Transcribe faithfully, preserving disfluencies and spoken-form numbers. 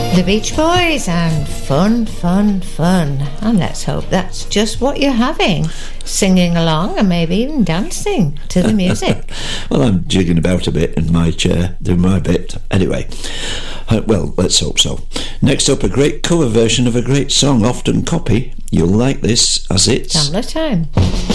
The Beach Boys and fun, fun, fun. And let's hope that's just what you're having. Singing along and maybe even dancing to the music. Well, I'm jigging about a bit in my chair, doing my bit. Anyway, uh, well, let's hope so. Next up, a great cover version of a great song, often copy. You'll like this, as it's... Tumbler time.